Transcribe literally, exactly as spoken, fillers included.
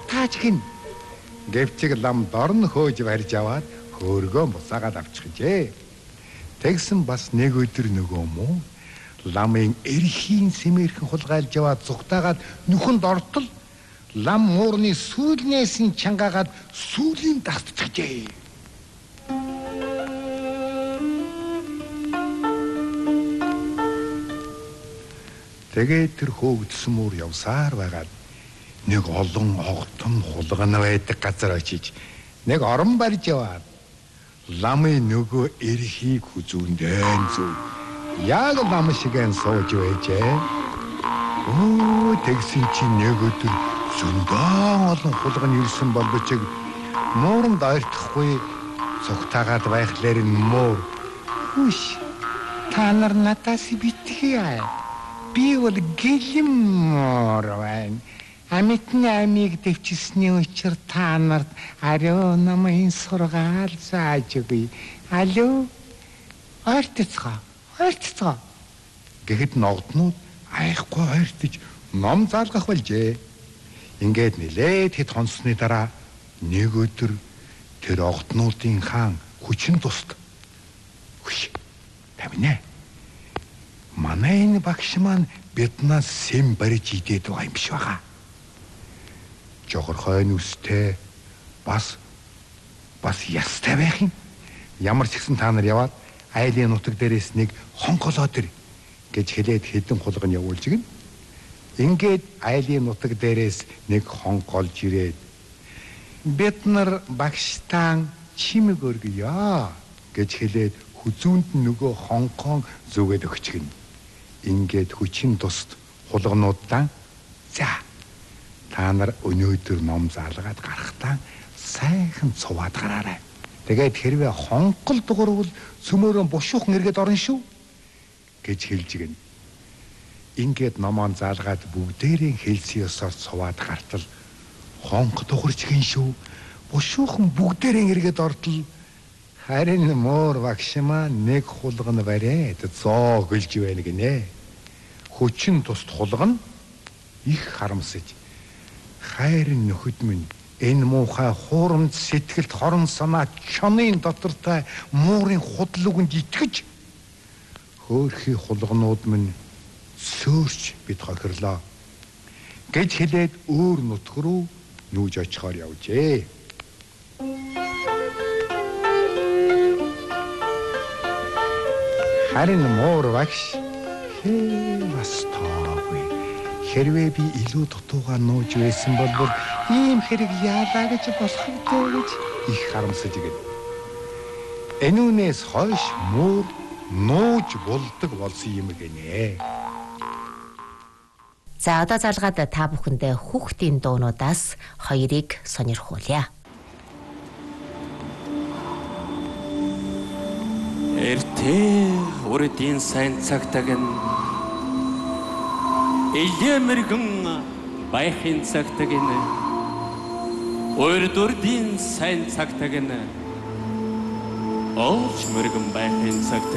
тааж гин. Гэвчиг лам дорн хөөж барьж аваад хөөргөө бусаагаад авчихжээ. Тэгсэн бас нэг өдөр нөгөө муу ламын эрхийн сэмэрхэн хулгайлж аваад зүгтаагаад нүхэнд ортол лам муурны сүүлнээс нь чангаагаад сүүлийн дастчихжээ. Тэгээд тэр хөөгдсөн мөр явсаар байгаад нэг олон огтон хулгана байдаг газар очиж нэг орон барьж яваад ламын нөгөө эрхийг хүзүүндэн зүв яг лам шигэн сууж байжээ. Оо тэгсэн чинь нэг өдөр зөндөө олон хулган ирсэн боловч мууранд ойртохгүй цогтаагаад байхлаар нь муур хүш та нар надаас битгий. Би бол гэлмөр байна. Амитны амийг дэвчсэний учир та нарт ариу намын сургаал зааж өгье. Алуу ойртцгаа ойртцгаа гэхэд ногднууд айхгүй ойртож ном заалгах болжээ. Ингээд нилээд хэд хонсны дараа нэг өдөр тэр огтнуудын хаан хүчин туст. Хүш таминэ. Манай энэ багш маань биднээс сэм барьж идээд байгаа юм биш байгаа. Жохорхой нүстэй бас бас ястай байх юм. Ямар ч гэсэн та нар яваад айлын нутаг дээрээс нэг хонхолоод ир гэж хэлээд хэдэн хулган явуулж гин. Ингээд айлын нутаг дээрээс нэг хонхолж ирээд бид нар багштан чимэг өргөё гэж хэлээд хүзүүнд нөгөө хонхон зүгээд өгч гин. Ингээд хүчин тусд хулгануудаа за та нар өнөөдөр ном заалгаад гарахтаа сайхан цуваад гараарай. Тэгээд хэрвээ хонхол дуурвал цөмөрөө бушуухан эргээд орно шүү гэж хэлж гин. Ингээд номон заалгаад бүгдээрээ хэлсэн ёсоор цуваад гартал хонх дуурч гин шүү. Бушуухан бүгдээрээ эргээд ортол харин муур багшмаа нэг хулган бариад зоо гэлж байна гинэ. Хүчин тусд хулган их харамсаж хайрын нөхөд минь энэ муухай хуурамч сэтгэлд хорон санаа чонын дотортой муурын худал үгэнд итгэж хөөрхий хулганууд минь сөөрч бид хохирлоо гэж хэлээд өөр нутг руу нүүж очихоор явжээ. Харин муур багш бас тоогүй. Хэрвээ би илүү дутуугаар нууж байсан бол ийм хэрэг яалаа гэж болох вэ гэж их харамсаж гин. Энүүнээс хойш муур нууж болдог болсон юм гинэ. За одоо залгаад та бүхэндээ хүүхдийн дуунуудаас хоёрыг сонирхуулъя. Эртээ урдын сайн цагтаг нь Илэмэргэн байхын цагтаг нь урдурдын сайн цагтаг нь Олж мэргэн байхын цагтаг